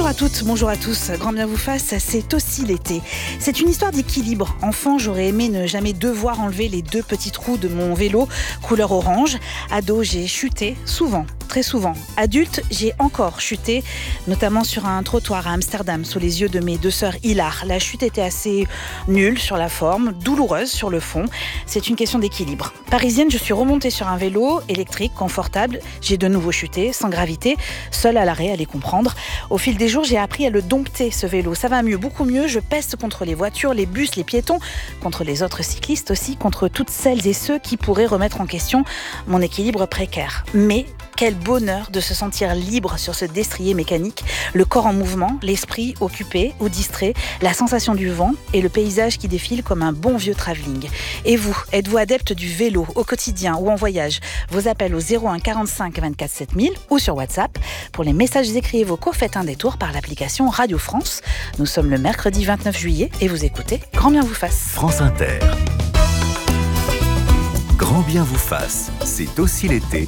Bonjour à toutes, bonjour à tous, grand bien vous fasse, c'est aussi l'été. C'est une histoire d'équilibre. Enfant, j'aurais aimé ne jamais devoir enlever les 2 petites roues de mon vélo couleur orange. Ado, j'ai chuté, souvent, très souvent. Adulte, j'ai encore chuté, notamment sur un trottoir à Amsterdam, sous les yeux de mes 2 sœurs Hilar. La chute était assez nulle sur la forme, douloureuse sur le fond. C'est une question d'équilibre. Parisienne, je suis remontée sur un vélo électrique, confortable. J'ai de nouveau chuté, sans gravité, seule à l'arrêt, allez comprendre. Au fil des jours, j'ai appris à le dompter, ce vélo. Ça va mieux, beaucoup mieux. Je peste contre les voitures, les bus, les piétons, contre les autres cyclistes aussi, contre toutes celles et ceux qui pourraient remettre en question mon équilibre précaire. Mais quel bonheur de se sentir libre sur ce destrier mécanique, le corps en mouvement, l'esprit occupé ou distrait, la sensation du vent et le paysage qui défile comme un bon vieux travelling. Et vous, êtes-vous adepte du vélo au quotidien ou en voyage? Vos appels au 01 45 24 7000 ou sur WhatsApp. Pour les messages écrits et vocaux, faites un détour par l'application Radio France. Nous sommes le mercredi 29 juillet et vous écoutez Grand bien vous fasse. France Inter. Grand bien vous fasse, c'est aussi l'été.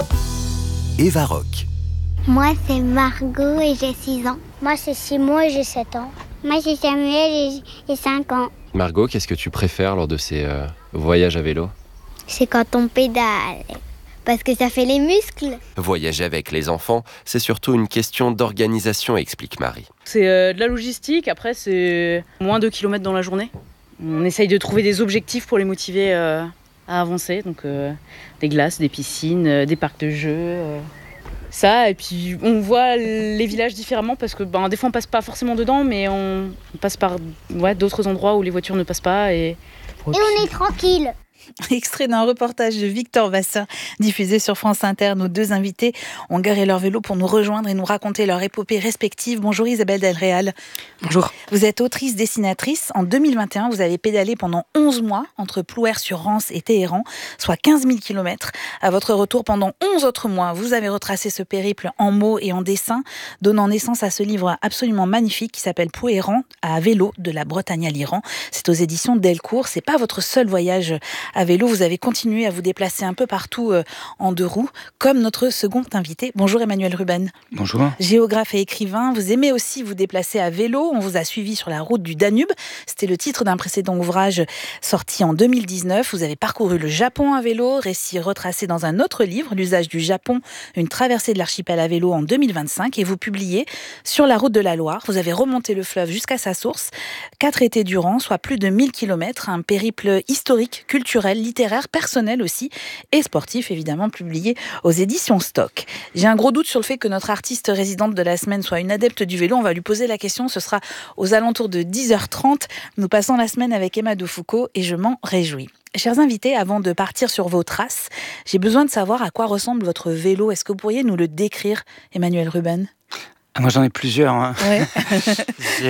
Eva Rock. Moi, c'est Margot et j'ai 6 ans. Moi, c'est Simon et j'ai 7 ans. Moi, c'est Samuel et j'ai 5 ans. Margot, qu'est-ce que tu préfères lors de ces voyages à vélo? C'est quand on pédale, parce que ça fait les muscles. Voyager avec les enfants, c'est surtout une question d'organisation, explique Marie. C'est de la logistique, après c'est moins de kilomètres dans la journée. On essaye de trouver des objectifs pour les motiver à avancer, donc des glaces, des piscines, des parcs de jeux, ça, et puis on voit les villages différemment parce que des fois on passe pas forcément dedans, mais on passe par d'autres endroits où les voitures ne passent pas et on est tranquille. Extrait d'un reportage de Victor Vasseur diffusé sur France Inter. Nos 2 invités ont garé leur vélo pour nous rejoindre et nous raconter leur épopée respective. Bonjour Isabelle Delréal. Bonjour. Vous êtes autrice-dessinatrice. En 2021, vous avez pédalé pendant 11 mois entre Plouer-sur-Rance et Téhéran, soit 15 000 km. À votre retour, pendant 11 autres mois, vous avez retracé ce périple en mots et en dessins, donnant naissance à ce livre absolument magnifique qui s'appelle Pouhéran à vélo de la Bretagne à l'Iran. C'est aux éditions Delcourt. C'est pas votre seul voyage à vélo, vous avez continué à vous déplacer un peu partout en 2 roues, comme notre second invité. Bonjour Emmanuel Ruben. Bonjour. Géographe et écrivain, vous aimez aussi vous déplacer à vélo. On vous a suivi sur la route du Danube. C'était le titre d'un précédent ouvrage sorti en 2019. Vous avez parcouru le Japon à vélo, récit retracé dans un autre livre, L'usage du Japon, une traversée de l'archipel à vélo en 2025. Et vous publiez Sur la route de la Loire. Vous avez remonté le fleuve jusqu'à sa source, 4 étés durant, soit plus de 1000 km, un périple historique, culturel, littéraire, personnel aussi, et sportif évidemment, publié aux éditions Stock. J'ai un gros doute sur le fait que notre artiste résidente de la semaine soit une adepte du vélo. On va lui poser la question, ce sera aux alentours de 10h30. Nous passons la semaine avec Emma Defoucault et je m'en réjouis. Chers invités, avant de partir sur vos traces, j'ai besoin de savoir à quoi ressemble votre vélo. Est-ce que vous pourriez nous le décrire, Emmanuel Ruben ? Moi, j'en ai plusieurs. Hein. Ouais. J'ai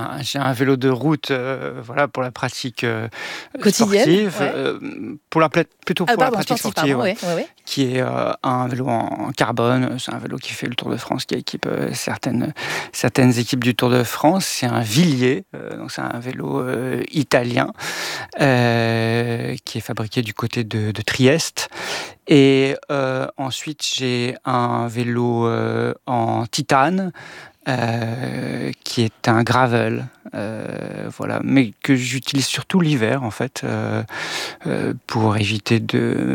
un vélo de route, pour la pratique quotidienne, sportive, plutôt pour la pratique sportive, ouais. Qui est un vélo en carbone. C'est un vélo qui fait le Tour de France, qui équipe certaines équipes du Tour de France. C'est un Villiers, donc c'est un vélo italien qui est fabriqué du côté de Trieste. Et ensuite, j'ai un vélo en titane qui est un gravel, mais que j'utilise surtout l'hiver en fait, pour éviter de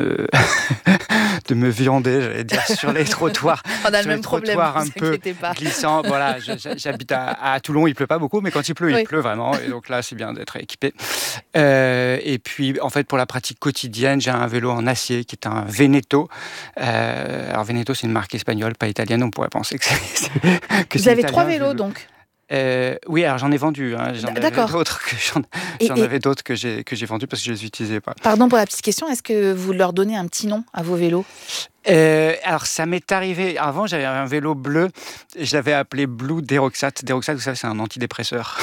me viander, j'allais dire, sur les trottoirs. On a le même problème, un vous peu inquiétez pas. glissants. Voilà, j'habite à Toulon, il pleut pas beaucoup, mais quand il pleut, il pleut vraiment. Et donc là, c'est bien d'être équipé. Et puis, en fait, pour la pratique quotidienne, j'ai un vélo en acier qui est un Veneto. Alors Veneto, c'est une marque espagnole, pas italienne. On pourrait penser que c'est Vous avez 3 vélos donc? Oui, alors j'en ai vendu. J'en avais d'autres que j'ai vendus parce que je les utilisais pas. Pardon pour la petite question, est-ce que vous leur donnez un petit nom à vos vélos? Alors ça m'est arrivé, avant j'avais un vélo bleu, je l'avais appelé Blue Deroxate. Deroxate, vous savez, c'est un antidépresseur.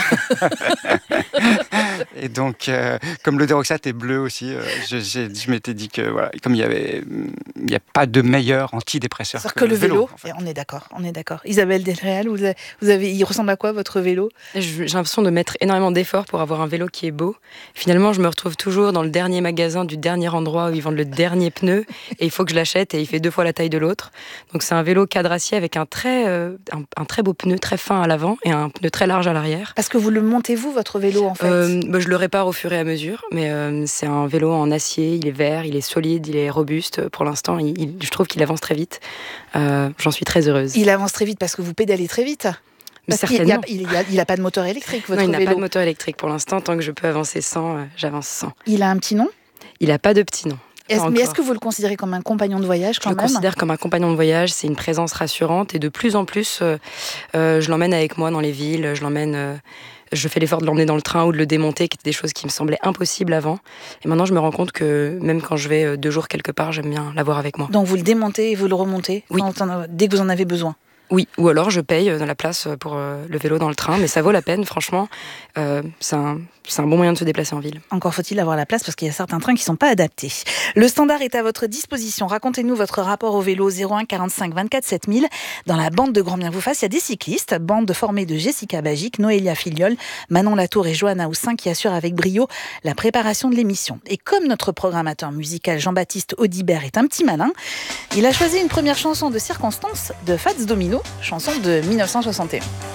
Et donc, comme le Deroxate est bleu aussi, je m'étais dit que voilà, comme il n'y a pas de meilleur antidépresseur que le vélo. En fait. On est d'accord. Isabelle Delréal, il ressemble à quoi votre vélo? J'ai l'impression de mettre énormément d'efforts pour avoir un vélo qui est beau. Finalement, je me retrouve toujours dans le dernier magasin du dernier endroit où ils vendent le dernier pneu et il faut que je l'achète l'achète et il fait 2 fois la taille de l'autre. Donc c'est un vélo cadre acier avec un très beau pneu très fin à l'avant et un pneu très large à l'arrière. Parce que vous le montez vous, votre vélo, en fait? Je le répare au fur et à mesure, mais c'est un vélo en acier, il est vert, il est solide, il est robuste. Pour l'instant, je trouve qu'il avance très vite. J'en suis très heureuse. Il avance très vite parce que vous pédalez très vite? Mais Parce certainement. qu'il n'a pas de moteur électrique, votre Non, il vélo? n'a pas de moteur électrique pour l'instant. Tant que je peux avancer sans, j'avance sans. Il a un petit nom? Il n'a pas de petit nom. Mais est-ce que vous le considérez comme un compagnon de voyage quand même? Je le considère comme un compagnon de voyage. C'est une présence rassurante et de plus en plus, je l'emmène avec moi dans les villes. Je fais l'effort de l'emmener dans le train ou de le démonter, qui étaient des choses qui me semblaient impossibles avant. Et maintenant, je me rends compte que même quand je vais 2 jours quelque part, j'aime bien l'avoir avec moi. Donc vous le démontez et vous le remontez dès que vous en avez besoin? Oui, ou alors je paye dans la place pour le vélo dans le train, mais ça vaut la peine, franchement. C'est un bon moyen de se déplacer en ville. Encore faut-il avoir la place parce qu'il y a certains trains qui ne sont pas adaptés. Le standard est à votre disposition. Racontez-nous votre rapport au vélo 01 45 24 7000. Dans la bande de Grand Bien vous fasse, il y a des cyclistes, bande formée de Jessica Bagic, Noélia Filiol, Manon Latour et Johanna Houssin qui assurent avec brio la préparation de l'émission. Et comme notre programmateur musical Jean-Baptiste Audibert est un petit malin, il a choisi une première chanson de circonstance de Fats Domino, chanson de 1961.